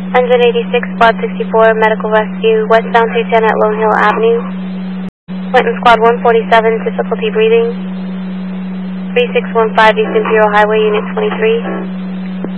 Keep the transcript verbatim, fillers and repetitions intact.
one eighty-six, Squad sixty-four, Medical Rescue, westbound two ten at Lone Hill Avenue. Clinton Squad one forty-seven, difficulty breathing. three six one five East Imperial Highway, Unit twenty-three.